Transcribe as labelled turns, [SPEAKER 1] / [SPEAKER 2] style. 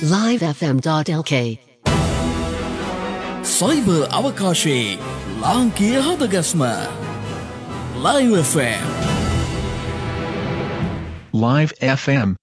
[SPEAKER 1] livefm.lk
[SPEAKER 2] cyber අවකාශයේ ලාංකීය හදගස්ම Live FM.
[SPEAKER 3] Live FM